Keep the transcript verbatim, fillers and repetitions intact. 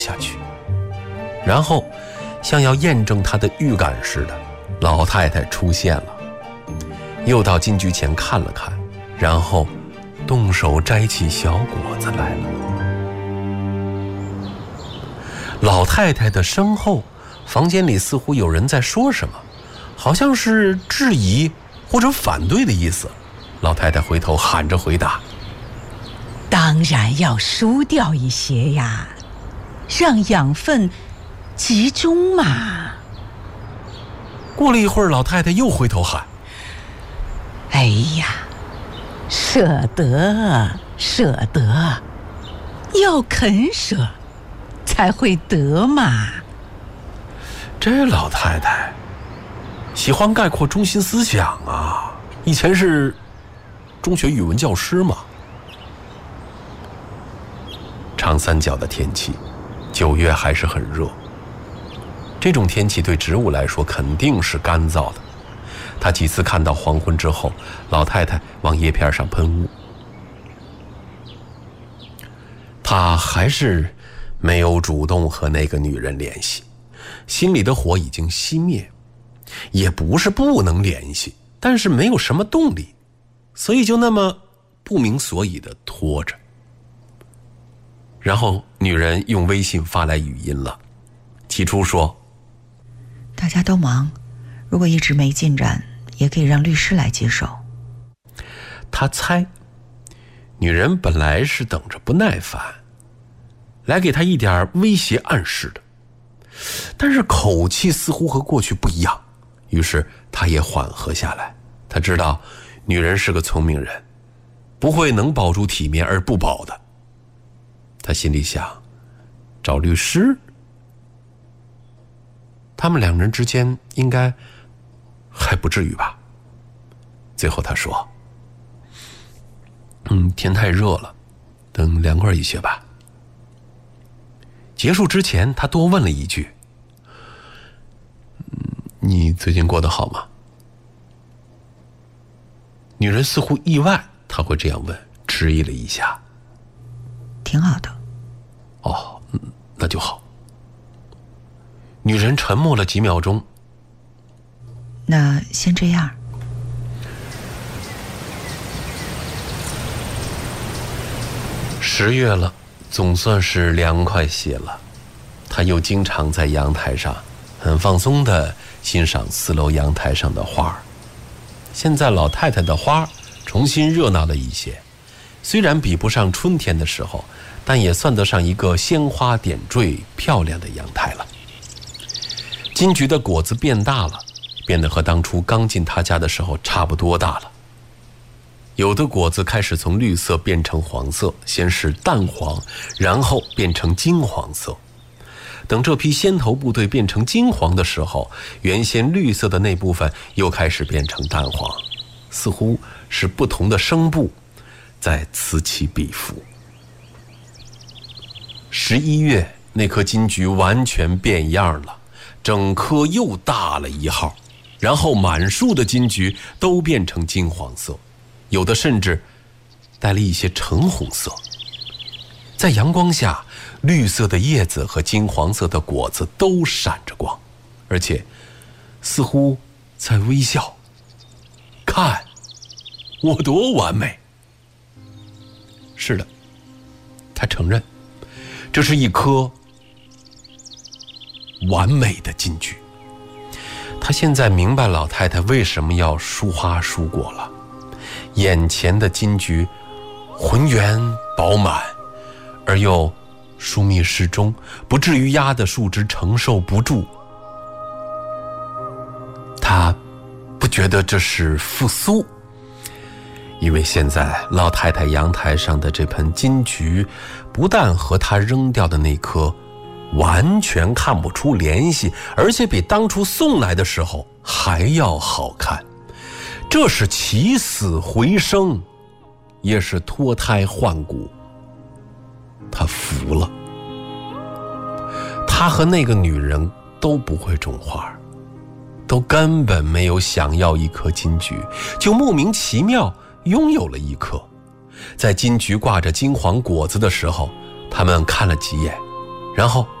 下去。然后像要验证他的预感似的，老太太出现了，又到金菊前看了看，然后动手摘起小果子来了。老太太的身后，房间里似乎有人在说什么，好像是质疑或者反对的意思。老太太回头喊着回答： 当然要输掉一些呀，让养分集中嘛。 过了一会儿，老太太又回头喊： 哎呀，舍得舍得，要肯舍才会得嘛。 这老太太喜欢概括中心思想啊，以前是中学语文教师嘛。长三角的天气，九月还是很热。这种天气对植物来说肯定是干燥的。他几次看到黄昏之后，老太太往叶片上喷雾。他还是没有主动和那个女人联系，心里的火已经熄灭，也不是不能联系，但是没有什么动力，所以就那么不明所以地拖着。然后女人用微信发来语音了，起初说： 大家都忙，如果一直没进展，也可以让律师来接手。 他猜女人本来是等着不耐烦，来给他一点威胁暗示的，但是口气似乎和过去不一样，于是他也缓和下来。他知道女人是个聪明人，不会能保住体面而不保的。他心里想，找律师，他们两人之间应该还不至于吧。最后他说：嗯，天太热了，等凉快一些吧。结束之前他多问了一句：嗯，你最近过得好吗？女人似乎意外他会这样问，迟疑了一下。 挺好的。 哦，那就好。女人沉默了几秒钟。 那先这样。 十月了，总算是凉快些了。他又经常在阳台上很放松地欣赏四楼阳台上的花儿。现在老太太的花重新热闹了一些，虽然比不上春天的时候，但也算得上一个鲜花点缀漂亮的阳台了。金菊的果子变大了，变得和当初刚进他家的时候差不多大了。有的果子开始从绿色变成黄色，先是淡黄，然后变成金黄色。等这批先头部队变成金黄的时候，原先绿色的那部分又开始变成淡黄，似乎是不同的声部在此起彼伏。十一月，那棵金菊完全变样了，整棵又大了一号，然后满树的金菊都变成金黄色，有的甚至带了一些橙红色。在阳光下，绿色的叶子和金黄色的果子都闪着光，而且似乎在微笑。看，我多完美！是的，他承认，这是一颗完美的金菊。他现在明白老太太为什么要疏花疏果了。眼前的金菊浑圆饱满，而又疏密适中，不至于压得树枝承受不住。他不觉得这是复苏，因为现在老太太阳台上的这盆金菊不但和她扔掉的那颗完全看不出联系，而且比当初送来的时候还要好看。这是起死回生，也是脱胎换骨。他服了。他和那个女人都不会种花，都根本没有想要一颗金菊，就莫名其妙拥有了一颗。在金菊挂着金黄果子的时候，他们看了几眼， 然后